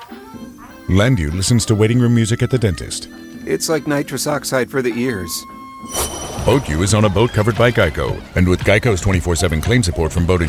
Landu listens to waiting room music at the dentist. It's like nitrous oxide for the ears. BoatU is on a boat covered by Geico. And with Geico's 24/7 claim support from Boat